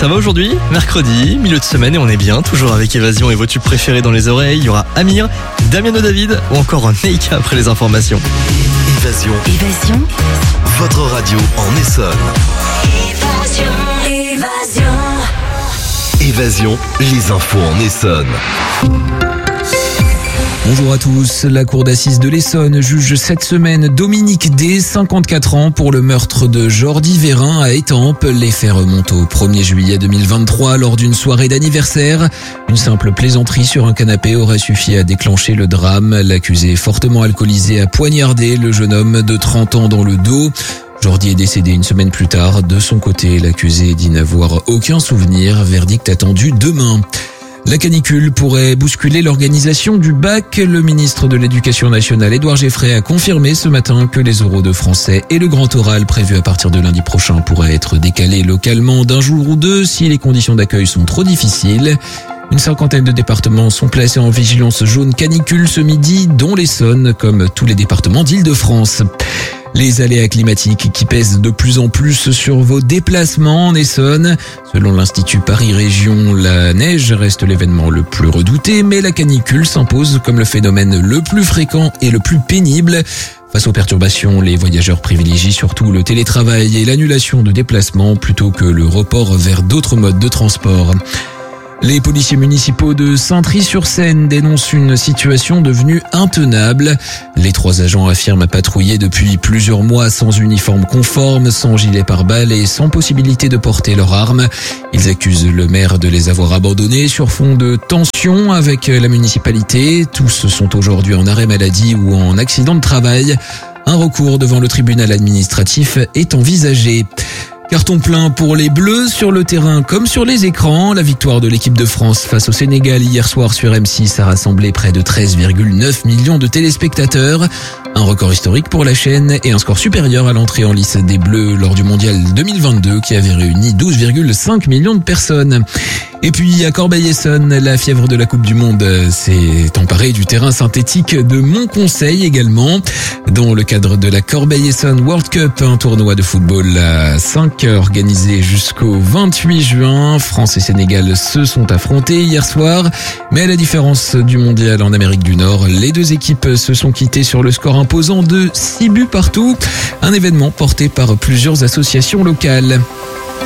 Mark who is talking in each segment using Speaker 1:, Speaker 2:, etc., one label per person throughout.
Speaker 1: Ça va aujourd'hui? Mercredi, milieu de semaine et on est bien, toujours avec Évasion et vos tubes préférés dans les oreilles. Il y aura Amir, Damiano David ou encore Neika après les informations.
Speaker 2: Évasion, votre radio en Essonne. Évasion, les infos en Essonne.
Speaker 3: Bonjour à tous. La cour d'assises de l'Essonne juge cette semaine Dominique D, 54 ans, pour le meurtre de Jordi Vérin à Étampes. Les faits remontent au 1er juillet 2023 lors d'une soirée d'anniversaire. Une simple plaisanterie sur un canapé aurait suffi à déclencher le drame. L'accusé, fortement alcoolisé, a poignardé le jeune homme de 30 ans dans le dos. Jordi est décédé une semaine plus tard. De son côté, l'accusé dit n'avoir aucun souvenir. Verdict attendu demain. La canicule pourrait bousculer l'organisation du bac. Le ministre de l'Éducation nationale, Édouard Geffray, a confirmé ce matin que les oraux de français et le grand oral prévus à partir de lundi prochain pourraient être décalés localement d'un jour ou deux si les conditions d'accueil sont trop difficiles. Une cinquantaine de départements sont placés en vigilance jaune canicule ce midi, dont l'Essonne, comme tous les départements d'Île-de-France. Les aléas climatiques qui pèsent de plus en plus sur vos déplacements en Essonne. Selon l'Institut Paris Région, la neige reste l'événement le plus redouté, mais la canicule s'impose comme le phénomène le plus fréquent et le plus pénible. Face aux perturbations, les voyageurs privilégient surtout le télétravail et l'annulation de déplacements plutôt que le report vers d'autres modes de transport. Les policiers municipaux de Saintry-sur-Seine dénoncent une situation devenue intenable. Les 3 agents affirment patrouiller depuis plusieurs mois sans uniforme conforme, sans gilet pare-balles et sans possibilité de porter leur arme. Ils accusent le maire de les avoir abandonnés sur fond de tension avec la municipalité. Tous sont aujourd'hui en arrêt maladie ou en accident de travail. Un recours devant le tribunal administratif est envisagé. Carton plein pour les Bleus sur le terrain comme sur les écrans. La victoire de l'équipe de France face au Sénégal hier soir sur M6 a rassemblé près de 13,9 millions de téléspectateurs. Un record historique pour la chaîne et un score supérieur à l'entrée en lice des Bleus lors du Mondial 2022 qui avait réuni 12,5 millions de personnes. Et puis à Corbeil-Essonnes, la fièvre de la Coupe du Monde s'est emparée du terrain synthétique de Montconseil également. Dans le cadre de la Corbeil-Essonnes World Cup, un tournoi de football à 5 organisé jusqu'au 28 juin. France et Sénégal se sont affrontés hier soir. Mais à la différence du mondial en Amérique du Nord, les deux équipes se sont quittées sur le score imposant de 6 buts partout. Un événement porté par plusieurs associations locales.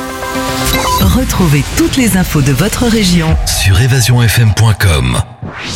Speaker 4: Retrouvez toutes les infos de votre région
Speaker 2: sur évasionfm.com.